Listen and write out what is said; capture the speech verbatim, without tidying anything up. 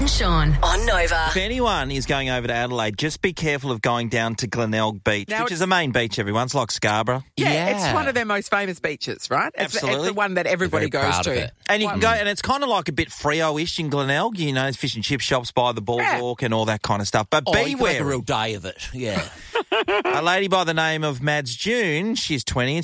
and Sean on Nova. If anyone is going over to Adelaide, just be careful of going down to Glenelg Beach, Now which it's- is the main beach, everyone. It's like Scarborough. Yeah, Yeah. it's one of their most famous beaches, right? It's, the- Absolutely. it's the one that everybody They're very goes proud to. of it. And you can go, and it's kind of like a bit Freo-ish in Glenelg. You know, there's fish and chip shops by the boardwalk and all that kind of stuff. But Oh, you can make a beware. real day of it. Yeah. A lady by the name of Mads June, she's twenty, and